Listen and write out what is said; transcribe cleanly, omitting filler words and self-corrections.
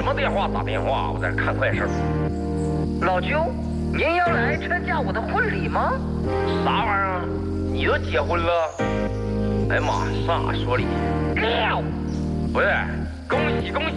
么电话打电话？我在这看快事。 老舅，您要来参加我的婚礼吗？ 啥玩意儿？你都结婚了？哎呀妈，啥说理？ 撂！ 不是，恭喜恭喜！